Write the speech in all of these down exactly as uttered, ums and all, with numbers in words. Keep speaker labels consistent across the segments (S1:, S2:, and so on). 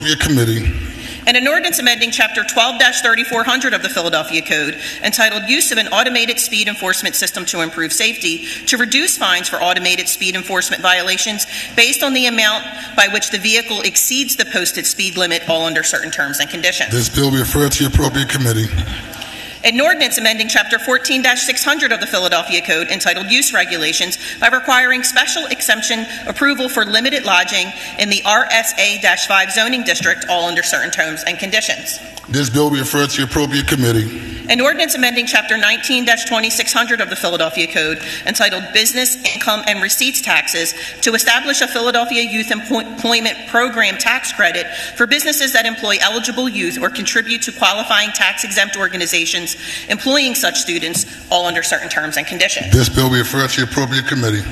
S1: Committee.
S2: And an ordinance amending Chapter twelve thirty-four hundred of the Philadelphia Code entitled Use of an Automated Speed Enforcement System to Improve Safety to reduce fines for automated speed enforcement violations based on the amount by which the vehicle exceeds the posted speed limit, all under certain terms and conditions.
S1: This bill will be referred to the appropriate committee.
S2: An ordinance amending Chapter fourteen six hundred of the Philadelphia Code entitled Use Regulations by requiring special exemption approval for limited lodging in the R S A five zoning district, all under certain terms and conditions.
S1: This bill will be referred to the appropriate committee.
S2: An ordinance amending Chapter nineteen twenty-six hundred of the Philadelphia Code entitled Business Income and Receipts Taxes to establish a Philadelphia Youth Employment Program tax credit for businesses that employ eligible youth or contribute to qualifying tax-exempt organizations employing such students, all under certain terms and conditions.
S1: This bill will be referred to the appropriate committee.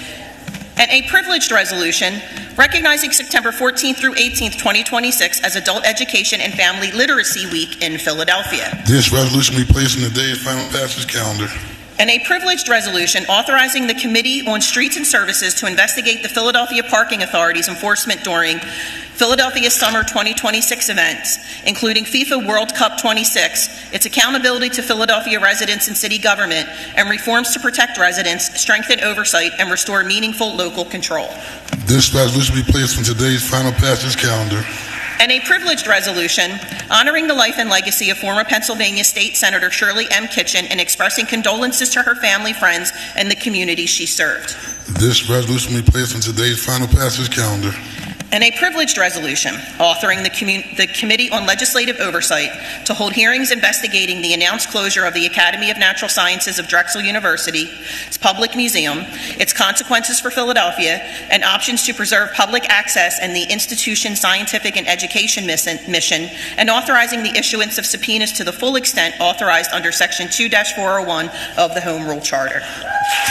S2: And a privileged resolution recognizing September fourteenth through eighteenth, twenty twenty-six as Adult Education and Family Literacy Week in Philadelphia.
S1: This resolution will be placed in the day's final passage calendar.
S2: And a privileged resolution authorizing the Committee on Streets and Services to investigate the Philadelphia Parking Authority's enforcement during Philadelphia Summer twenty twenty-six events, including FIFA World Cup twenty-six, its accountability to Philadelphia residents and city government, and reforms to protect residents, strengthen oversight, and restore meaningful local control.
S1: This resolution will be placed on today's final passage calendar.
S2: And a privileged resolution honoring the life and legacy of former Pennsylvania State Senator Shirley M. Kitchen and expressing condolences to her family, friends, and the community she served.
S1: This resolution will be placed on today's final passage calendar.
S2: And a privileged resolution authoring the, commun- the Committee on Legislative Oversight to hold hearings investigating the announced closure of the Academy of Natural Sciences of Drexel University, its public museum, its consequences for Philadelphia, and options to preserve public access and the institution's scientific and education mission, and authorizing the issuance of subpoenas to the full extent authorized under Section two four oh one of the Home Rule Charter.